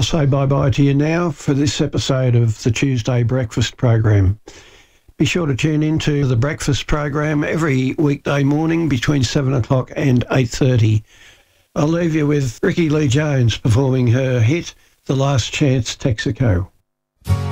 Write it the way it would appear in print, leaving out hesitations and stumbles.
I'll say bye-bye to you now for this episode of the Tuesday Breakfast program. Be sure to tune into the breakfast program every weekday morning between 7 o'clock and 8:30. I'll leave you with Ricky Lee Jones performing her hit, The Last Chance Texaco.